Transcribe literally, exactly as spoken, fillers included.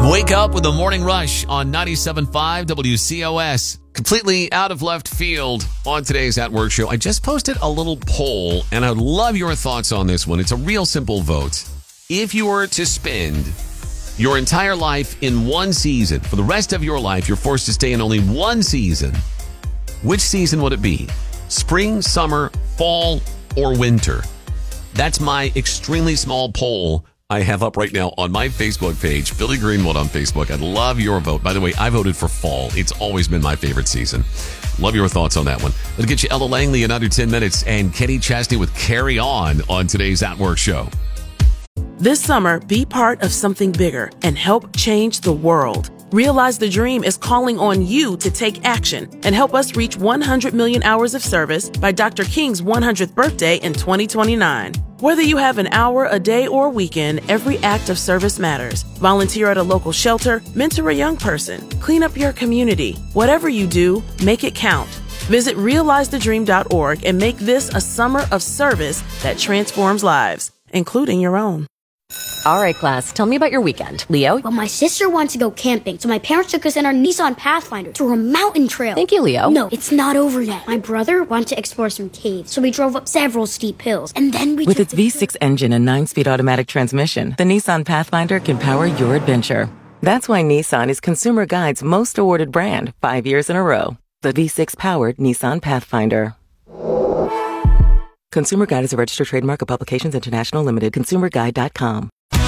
Wake up with the Morning Rush on ninety-seven point five W C O S. Completely out of left field on today's At Work show. I just posted a little poll, and I'd love your thoughts on this one. It's a real simple vote. If you were to spend your entire life in one season, for the rest of your life, you're forced to stay in only one season, which season would it be? Spring, summer, fall, or winter? That's my extremely small poll I have up right now on my Facebook page, Billy Greenwood on Facebook. I'd love your vote. By the way, I voted for fall. It's always been my favorite season. Love your thoughts on that one. Let's get you Ella Langley in under ten minutes and Kenny Chesney with Carry On on today's At Work show. This summer, be part of something bigger and help change the world. Realize the Dream is calling on you to take action and help us reach one hundred million hours of service by Doctor King's one hundredth birthday in twenty twenty-nine. Whether you have an hour, a day, or a weekend, every act of service matters. Volunteer at a local shelter, mentor a young person, clean up your community. Whatever you do, make it count. Visit realize the dream dot org and make this a summer of service that transforms lives, including your own. All right, class, tell me about your weekend. Leo? Well, my sister wanted to go camping, so my parents took us in our Nissan Pathfinder through a mountain trail. Thank you, Leo. No, it's not over yet. My brother wanted to explore some caves, so we drove up several steep hills, and then we With took its V six engine and nine-speed automatic transmission, the Nissan Pathfinder can power your adventure. That's why Nissan is Consumer Guide's most awarded brand five years in a row. The V six-powered Nissan Pathfinder. Consumer Guide is a registered trademark of Publications International Limited. consumer guide dot com.